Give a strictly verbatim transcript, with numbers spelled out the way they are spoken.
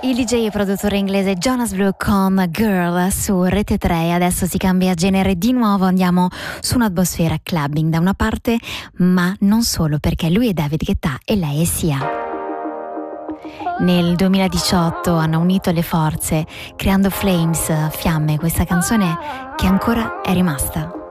Il D J e produttore inglese Jonas Blue con Girl su Rete tre. Adesso si cambia genere di nuovo, andiamo su un'atmosfera clubbing da una parte, ma non solo, perché lui è David Guetta e lei è Sia. Nel duemiladiciotto hanno unito le forze creando Flames, Fiamme, questa canzone che ancora è rimasta.